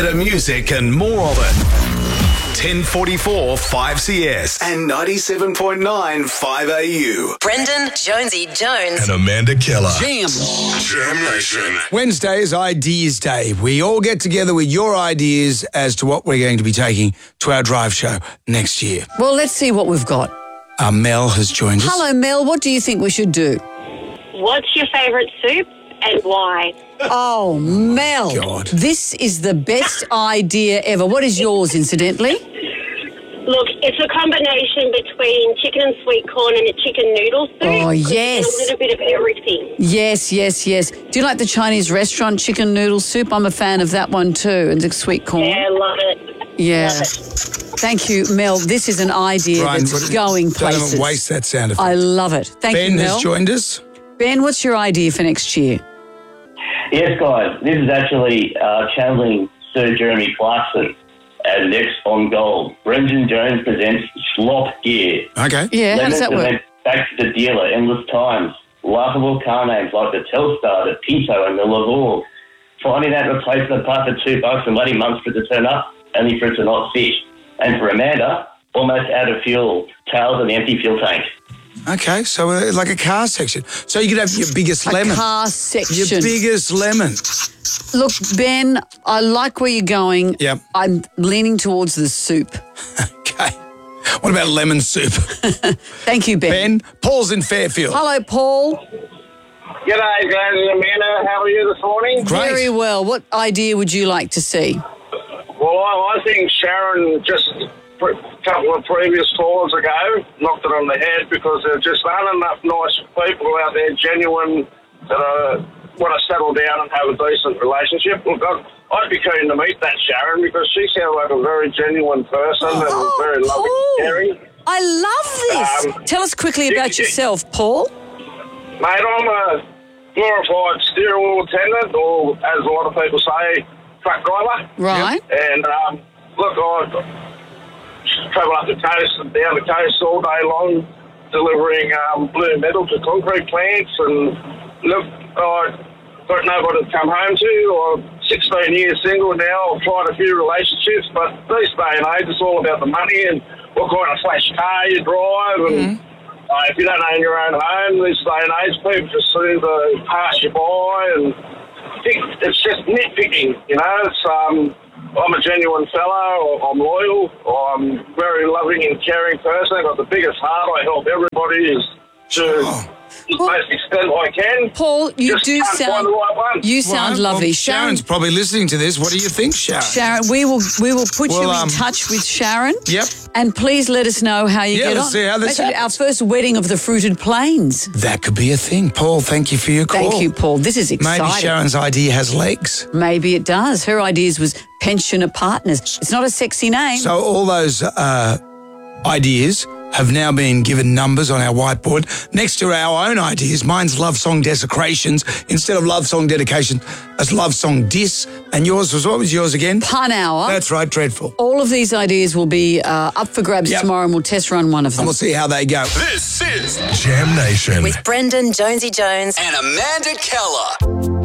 Better music and more of it. 1044 5CS and 97.9 5AU. Brendan Jonesy Jones. And Amanda Keller. Jam Nation. Wednesday is Ideas Day. We all get together with your ideas as to what we're going to be taking to our drive show next year. Well, let's see what we've got. Mel has joined us. Hello, Mel. What do you think we should do? What's your favourite soup and why? Oh, Mel. God. This is the best idea ever. What is yours, incidentally? Look, it's a combination between chicken and sweet corn and a chicken noodle soup. Oh, yes. And a little bit of everything. Yes. Do you like the Chinese restaurant chicken noodle soup? I'm a fan of that one too, and the sweet corn. Yeah, love it. Yeah. Love it. Thank you, Mel. This is an idea Brian, that's going places. Don't waste that sound effect. I love it. Thank Ben you, Mel. has joined us. Ben, what's your idea for next year? Yes, guys. This is actually channeling Sir Jeremy Clarkson as next on Gold. Brendan Jones presents Slop Gear. Okay. Yeah, how does that work? Back to the dealer, endless times. Laughable car names like the Telstar, the Pinto, and the Lavore. Finding that replacement part for $2 and waiting months for it to turn up, only for it to not fit. And for Amanda, almost out of fuel. Tails and the empty fuel tank. Okay, so like a car section. So you could have your biggest lemon. A car section. Your biggest lemon. Look, Ben, I like where you're going. Yep. I'm leaning towards the soup. Okay. What about lemon soup? Thank you, Ben. Ben, Paul's in Fairfield. Hello, Paul. G'day, guys and Amanda. How are you this morning? Great. Very well. What idea would you like to see? Well, I think Sharon, just a couple of previous callers ago, knocked it on the head because there just aren't enough nice people out there, genuine, that want to settle down and have a decent relationship. Look, I'd be keen to meet that Sharon because she sounds like a very genuine person and very loving and caring. I love this. Tell us quickly about yourself, Paul. Mate, I'm a glorified steering wheel attendant, or as a lot of people say, truck driver. Right. And look, I travel up the coast and down the coast all day long, delivering blue metal to concrete plants. And look, I've got nobody to come home to. I'm 16 years single now. I've tried a few relationships, but these day and age, it's all about the money and what kind of flash car you drive. And if you don't own your own home, this day and age, people just seem to pass you by. And I think it's just nitpicking, you know. It's I'm a genuine fellow, I'm loyal, I'm a very loving and caring person. I've got the biggest heart. I help everybody to the most extent I can. Paul, you Just do can't find sound the right one. you sound Right, lovely. well, Sharon's probably listening to this. What do you think, Sharon? Sharon, we will put you Well, in touch with Sharon. Yep. And please let us know how you Yeah, get let's on. see how this Imagine our happens. first wedding of the fruited plains. That could be a thing. Paul, thank you for your call. Thank you, Paul. This is exciting. Maybe Sharon's idea has legs. Maybe it does. Her ideas was pensioner partners. It's not a sexy name. So all those ideas have now been given numbers on our whiteboard next to our own ideas. Mine's love song desecrations. Instead of love song dedication, it's love song diss. And yours was, what was yours again? Pun hour. That's right, dreadful. All of these ideas will be up for grabs Yep. tomorrow, and we'll test run one of them. And we'll see how they go. This is Jam Nation. With Brendan Jonesy Jones. and Amanda Keller.